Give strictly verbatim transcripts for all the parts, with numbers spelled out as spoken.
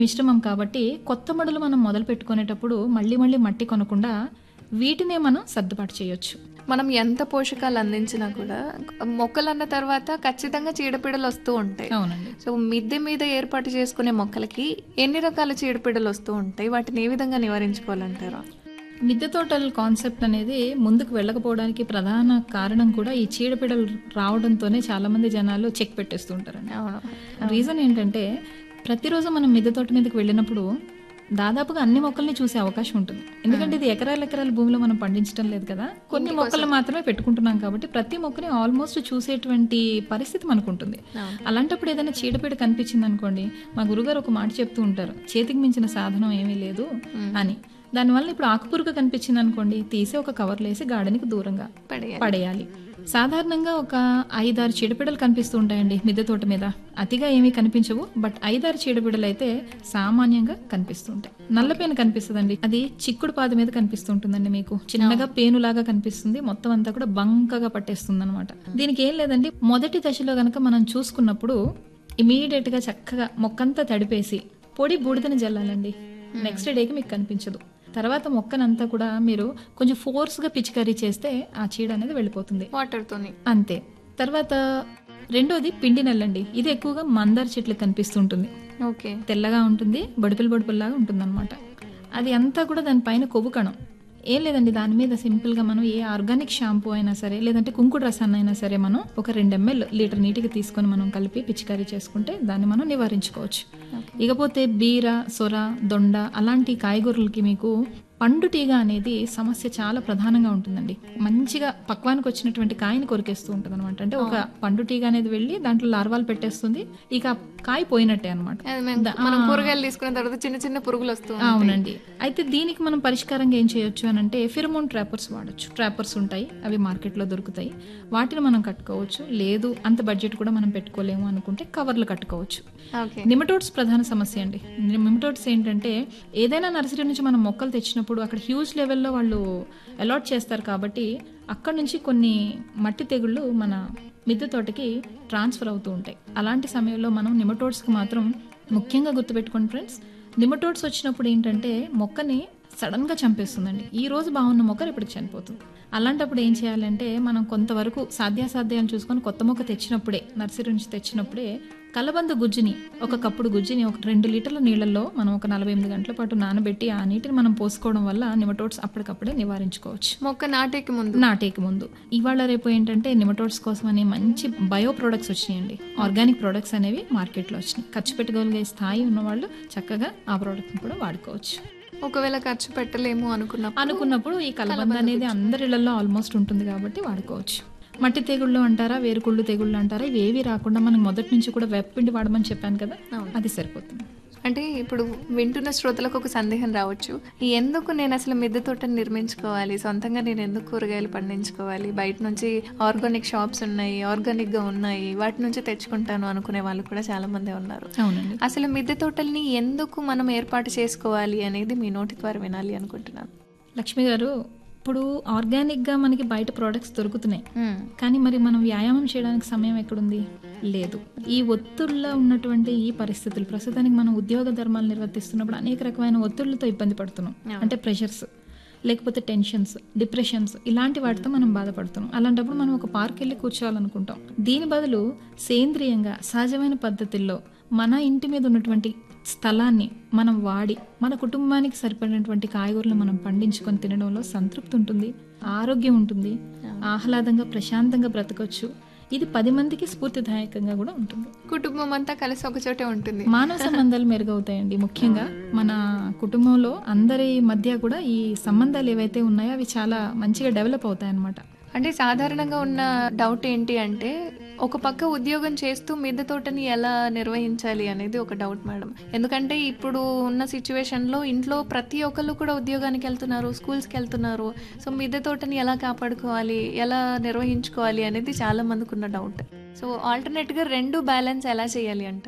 మిశ్రమం కాబట్టి కొత్త మడులు మనం మొదలు పెట్టుకునేటప్పుడు మళ్ళీ మళ్ళీ మట్టి కొనకుండా వీటినే మనం సర్దుబాటు చేయొచ్చు. మనం ఎంత పోషకాలు అందించినా కూడా మొక్కలు అన్న తర్వాత ఖచ్చితంగా చీడపీడలు వస్తూ ఉంటాయి. అవునండి. సో మిద్దె మీద ఏర్పాటు చేసుకునే మొక్కలకి ఎన్ని రకాల చీడపీడలు వస్తూ ఉంటాయి, వాటిని ఏ విధంగా నివారించుకోవాలంటారా? మిద్దె తోటల కాన్సెప్ట్ అనేది ముందుకు వెళ్ళకపోవడానికి ప్రధాన కారణం కూడా ఈ చీడపీడలు రావడంతోనే చాలా మంది జనాలు చెక్ పెట్టేస్తూ ఉంటారండి. అవును. రీజన్ ఏంటంటే ప్రతిరోజు మనం మిద్దె తోట మీదకి వెళ్ళినప్పుడు దాదాపుగా అన్ని మొక్కల్ని చూసే అవకాశం ఉంటుంది. ఎందుకంటే ఇది ఎకరాల ఎకరాల భూమిలో మనం పండించడం లేదు కదా, కొన్ని మొక్కలు మాత్రమే పెట్టుకుంటున్నాం కాబట్టి ప్రతి మొక్కని ఆల్మోస్ట్ చూసేటువంటి పరిస్థితి మనకు ఉంటుంది. అలాంటప్పుడు ఏదైనా చీడపీడ కనిపించింది అనుకోండి, మా గురుగారు ఒక మాట చెప్తూ ఉంటారు, చేతికి మించిన సాధనం ఏమీ లేదు అని. దానివల్ల ఇప్పుడు ఆకుపురుగు కనిపించింది అనుకోండి, తీసి ఒక కవర్లో వేసి గార్డెన్కి దూరంగా పడేయాలి. సాధారణంగా ఒక ఐదారు చీడపీడలు కనిపిస్తూ ఉంటాయండి మిద్దె తోట మీద. అతిగా ఏమీ కనిపించవు, బట్ ఐదారు చీడపీడలు అయితే సామాన్యంగా కనిపిస్తూ ఉంటాయి. నల్ల పేను కనిపిస్తుందండి, అది చిక్కుడు పాదు మీద కనిపిస్తూ ఉంటుందండి. మీకు చిన్నగా పేనులాగా కనిపిస్తుంది, మొత్తం అంతా కూడా బంకగా పట్టేస్తుంది అనమాట. దీనికి ఏం లేదండి, మొదటి దశలో గనక మనం చూసుకున్నప్పుడు ఇమీడియట్ గా చక్కగా మొక్కంతా తడిపేసి పొడి బూడిదని జల్లాలండి. నెక్స్ట్ డేకి మీకు కనిపించదు. తర్వాత మొక్కనంతా కూడా మీరు కొంచెం ఫోర్స్గా పిచికారీ చేస్తే ఆ చీడ అనేది వెళ్ళిపోతుంది వాటర్తోని. అంతే. తర్వాత రెండోది పిండి నెల్లండి. ఇది ఎక్కువగా మందార చెట్లు కనిపిస్తుంటుంది. ఓకే. తెల్లగా ఉంటుంది, బొడిపిల్ బొడిపిల్లాగా ఉంటుంది అనమాట. అది అంతా కూడా దానిపైన కొవ్వు కణం. ఏం లేదండి, దాని మీద సింపుల్గా మనం ఏ ఆర్గానిక్ షాంపూ అయినా సరే, లేదంటే కుంకుడు రసాన్ని అయినా సరే మనం ఒక రెండు ఎంఎల్ లీటర్ నీటికి తీసుకొని మనం కలిపి పిచికారీ చేసుకుంటే దాన్ని మనం నివారించుకోవచ్చు. ఇకపోతే బీర, సొర, దొండ అలాంటి కాయగూరలకి మీకు పండు తీగ అనేది సమస్య చాలా ప్రధానంగా ఉంటుందండి. మంచిగా పక్వానికి వచ్చినటువంటి కాయని కొరికేస్తూ ఉంటుంది అనమాట. అంటే ఒక పండు తీగ అనేది వెళ్ళి దాంట్లో లార్వాలు పెట్టేస్తుంది, ఇక కాయ పోయినట్టే అనమాట. కూరగాయలు తీసుకున్న తర్వాత చిన్న చిన్న పురుగులు వస్తూ. అవునండి. అయితే దీనికి మనం పరిష్కారంగా ఏం చేయొచ్చు అని అంటే ఫిరమోన్ ట్రాపర్స్ వాడచ్చు. ట్రాపర్స్ ఉంటాయి, అవి మార్కెట్లో దొరుకుతాయి, వాటిని మనం కట్టుకోవచ్చు. లేదు అంత బడ్జెట్ కూడా మనం పెట్టుకోలేము అనుకుంటే కవర్లు కట్టుకోవచ్చు. నిమటోడ్స్ ప్రధాన సమస్య అండి. నిమటోడ్స్ ఏంటంటే ఏదైనా నర్సరీ నుంచి మనం మొక్కలు తెచ్చినప్పుడు అక్కడ హ్యూజ్ లెవెల్లో వాళ్ళు అలాట్ చేస్తారు కాబట్టి అక్కడ నుంచి కొన్ని మట్టి తెగుళ్ళు మన మిద్దె తోటకి ట్రాన్స్ఫర్ అవుతూ ఉంటాయి. అలాంటి సమయంలో మనం నిమటోడ్స్కి మాత్రం ముఖ్యంగా గుర్తుపెట్టుకోండి ఫ్రెండ్స్, నిమటోడ్స్ వచ్చినప్పుడు ఏంటంటే మొక్కని సడన్గా చంపేస్తుందండి. ఈ రోజు బాగున్న మొక్క ఇప్పటికి చనిపోతుంది. అలాంటప్పుడు ఏం చేయాలంటే మనం కొంతవరకు సాధ్యాసాధ్యాలు చూసుకొని కొత్త మొక్క తెచ్చినప్పుడే, నర్సరీ నుంచి తెచ్చినప్పుడే కలబంద గుజ్జుని, ఒక కప్పుడు గుజ్జుని ఒక రెండు లీటర్ల నీళ్ళల్లో మనం ఒక నలభై ఎనిమిది గంటల పాటు నానబెట్టి ఆ నీటిని మనం పోసుకోవడం వల్ల నిమటోడ్స్ అప్పటికప్పుడే నివారించుకోవచ్చు. మొక్క నాటేకి ముందు నాటేకి ముందు ఇవాళ రేపు ఏంటంటే నిమటోడ్స్ కోసం అని మంచి బయో ప్రొడక్ట్స్ వచ్చినాయండి. ఆర్గానిక్ ప్రొడక్ట్స్ అనేవి మార్కెట్లో వచ్చినాయి. ఖర్చు పెట్టుకోగలిగే స్థాయి ఉన్నవాళ్ళు చక్కగా ఆ ప్రోడక్ట్ని కూడా వాడుకోవచ్చు. ఒకవేళ ఖర్చు పెట్టలేము అనుకున్నప్పుడు అనుకున్నప్పుడు ఈ కలబంద అనేది అందరి ఇళ్లలో ఆల్మోస్ట్ ఉంటుంది కాబట్టి వాడుకోవచ్చు. మట్టి తెగుళ్ళు అంటారా, వేరుకుళ్ళు తెగుళ్ళు అంటారా, ఇవి ఏవి రాకుండా మనం మొదటి నుంచి కూడా వేపపిండి వాడమని చెప్పాను కదా, అది సరిపోతుంది. అంటే ఇప్పుడు వింటున్న శ్రోతలకు ఒక సందేహం రావచ్చు, ఎందుకు నేను అసలు మిద్దె తోటను నిర్మించుకోవాలి, సొంతంగా నేను ఎందుకు కూరగాయలు పండించుకోవాలి, బయట నుంచి ఆర్గానిక్ షాప్స్ ఉన్నాయి, ఆర్గానిక్ గా ఉన్నాయి, వాటి నుంచి తెచ్చుకుంటాను అనుకునే వాళ్ళు కూడా చాలా మంది ఉన్నారు. అవునండి. అసలు మిద్దె తోటల్ని ఎందుకు మనం ఏర్పాటు చేసుకోవాలి అనేది మీ నోటి ద్వారా వినాలి అనుకుంటున్నాను. లక్ష్మి గారు, ఇప్పుడు ఆర్గానిక్గా మనకి బయట ప్రోడక్ట్స్ దొరుకుతున్నాయి, కానీ మరి మనం వ్యాయామం చేయడానికి సమయం ఎక్కడుంది? లేదు. ఈ ఒత్తిడిలో ఉన్నటువంటి ఈ పరిస్థితులు ప్రస్తుతానికి మనం ఉద్యోగ ధర్మాలు నిర్వర్తిస్తున్నప్పుడు అనేక రకమైన ఒత్తిళ్లతో ఇబ్బంది పడుతున్నాం. అంటే ప్రెషర్స్, లేకపోతే టెన్షన్స్, డిప్రెషన్స్, ఇలాంటి వాటితో మనం బాధపడుతున్నాం. అలాంటప్పుడు మనం ఒక పార్క్ వెళ్ళి కూర్చోవాలనుకుంటాం. దీని బదులు సేంద్రియంగా సహజమైన పద్ధతుల్లో మన ఇంటి మీద ఉన్నటువంటి స్థలాన్ని మనం వాడి మన కుటుంబానికి సరిపడినటువంటి కాయగూరలు మనం పండించుకొని తినడంలో సంతృప్తి ఉంటుంది, ఆరోగ్యం ఉంటుంది, ఆహ్లాదంగా ప్రశాంతంగా బ్రతకొచ్చు. ఇది పది మందికి స్ఫూర్తిదాయకంగా కూడా ఉంటుంది. కుటుంబం అంతా కలిసి ఒక చోటే ఉంటుంది. మానవ సంబంధాలు మెరుగవుతాయండి. ముఖ్యంగా మన కుటుంబంలో అందరి మధ్య కూడా ఈ సంబంధాలు ఏవైతే ఉన్నాయో అవి చాలా మంచిగా డెవలప్ అవుతాయి అన్నమాట. అంటే సాధారణంగా ఉన్న డౌట్ ఏంటి అంటే, ఒక పక్క ఉద్యోగం చేస్తూ మిద్దె తోటని ఎలా నిర్వహించాలి అనేది ఒక డౌట్ మేడం. ఎందుకంటే ఇప్పుడు ఉన్న సిచ్యువేషన్లో ఇంట్లో ప్రతి ఒక్కళ్ళు కూడా ఉద్యోగానికి వెళ్తున్నారు, స్కూల్స్కి వెళ్తున్నారు. సో మిద్దె తోటని ఎలా కాపాడుకోవాలి, ఎలా నిర్వహించుకోవాలి అనేది చాలా మందికి ఉన్న డౌట్. సో ఆల్టర్నేట్గా రెండు బ్యాలెన్స్ ఎలా చేయాలి అంటారు?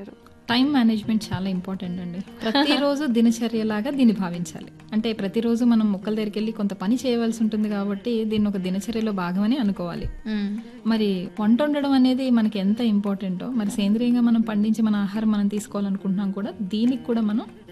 టైం మేనేజ్మెంట్ చాలా ఇంపార్టెంట్ అండి. ప్రతిరోజు దినచర్యలాగా దీన్ని భావించాలి. అంటే ప్రతిరోజు మనం మొక్కల దగ్గరికి వెళ్ళి కొంత పని చేయవలసి ఉంటుంది కాబట్టి దీన్ని ఒక దినచర్యలో భాగమని అనుకోవాలి. మరి వంట వండడం అనేది మనకి ఎంత ఇంపార్టెంటో, మరి సేంద్రియంగా మనం పండించి మన ఆహారం మనం తీసుకోవాలనుకుంటున్నాం కూడా, దీనికి కూడా మనం